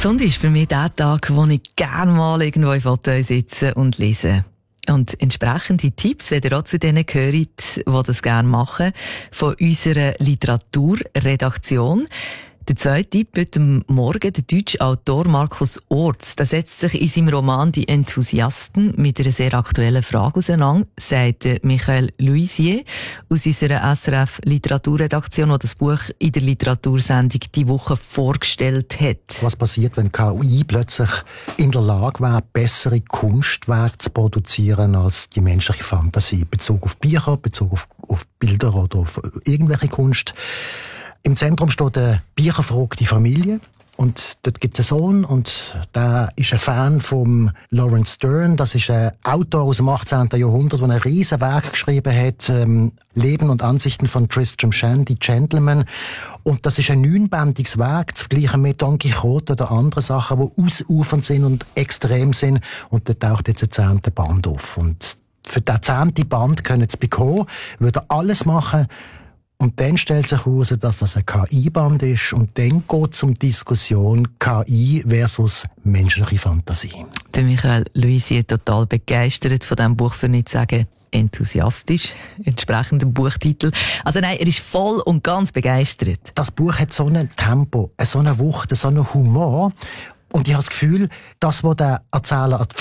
Sonntag ist für mich der Tag, wo ich gerne mal irgendwo im Fauteuil sitze und lese. Und entsprechende Tipps, wenn ihr auch zu denen gehört, die das gerne machen, von unserer Literaturredaktion. Der zweite Tipp heute Morgen, der deutsche Autor Markus Orts, der setzt sich in seinem Roman «Die Enthusiasten» mit einer sehr aktuellen Frage auseinander, sagt Michael Luisier aus unserer SRF-Literaturredaktion, der das Buch in der Literatursendung «Die Woche» vorgestellt hat. Was passiert, wenn KI plötzlich in der Lage wäre, bessere Kunstwerke zu produzieren als die menschliche Fantasie, in Bezug auf Bücher, in Bezug auf Bilder oder auf irgendwelche Kunst? Im Zentrum steht eine bücherverrückte Familie. Und dort gibt es einen Sohn und der ist ein Fan von Lawrence Stern. Das ist ein Autor aus dem 18. Jahrhundert, der ein riesen Werk geschrieben hat, Leben und Ansichten von Tristram Shandy, die Gentleman. Und das ist ein 9-bändiges Werk, zu vergleichen mit Don Quixote oder anderen Sachen, die ausufernd sind und extrem sind. Und dort taucht jetzt ein 10. Band auf. Und für den 10. Band können sie bekommen, würde er alles machen. Und dann stellt sich heraus, dass das ein KI-Band ist. Und dann geht es um die Diskussion KI versus menschliche Fantasie. Der Michael Luisier total begeistert von diesem Buch, für nicht zu sagen enthusiastisch, entsprechend dem Buchtitel. Also nein, er ist voll und ganz begeistert. Das Buch hat so ein Tempo, so eine Wucht, so einen Humor. Und ich habe das Gefühl, das, was der Erzähler an die